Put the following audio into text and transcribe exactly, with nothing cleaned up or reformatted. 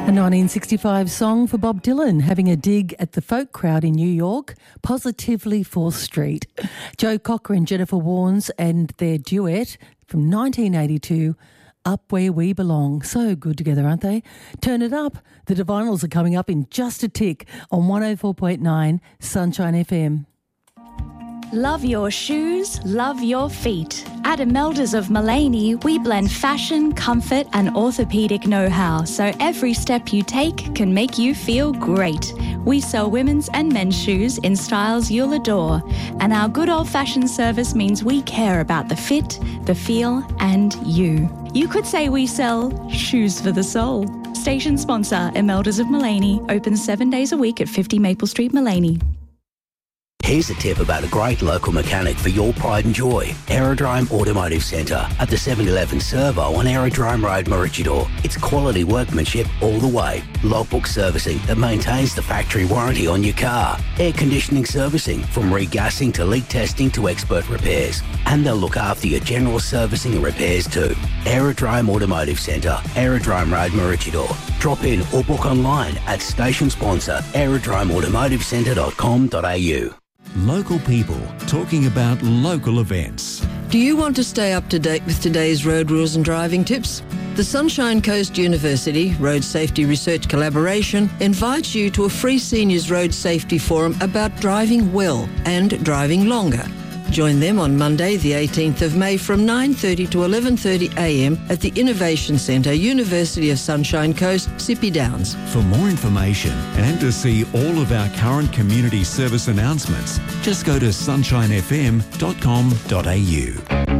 A nineteen sixty-five song for Bob Dylan, having a dig at the folk crowd in New York, Positively fourth Street. Joe Cocker and Jennifer Warnes and their duet from nineteen eighty-two, Up Where We Belong. So good together, aren't they? Turn it up. The Divinals are coming up in just a tick on one oh four point nine Sunshine F M. Love your shoes, love your feet. At Imeldas of Mullaney, we blend fashion, comfort and orthopaedic know-how, so every step you take can make you feel great. We sell women's and men's shoes in styles you'll adore, and our good old-fashioned service means we care about the fit, the feel and you. You could say we sell shoes for the soul. Station sponsor, Imeldas of Mullaney, open seven days a week at fifty Maple Street, Mullaney. Here's a tip about a great local mechanic for your pride and joy. Aerodrome Automotive Centre at the seven eleven Servo on Aerodrome Road, Maroochydore. It's quality workmanship all the way. Logbook servicing that maintains the factory warranty on your car. Air conditioning servicing from regassing to leak testing to expert repairs. And they'll look after your general servicing and repairs too. Aerodrome Automotive Centre, Aerodrome Road, Maroochydore. Drop in or book online at station sponsor aerodrome automotive centre dot com dot a u. Local people talking about local events. Do you want to stay up to date with today's road rules and driving tips? The Sunshine Coast University Road Safety Research Collaboration invites you to a free seniors road safety forum about driving well and driving longer. Join them on Monday the eighteenth of May from nine thirty to eleven thirty a m at the Innovation Centre, University of Sunshine Coast, Sippy Downs. For more information and to see all of our current community service announcements, just go to sunshine f m dot com dot a u.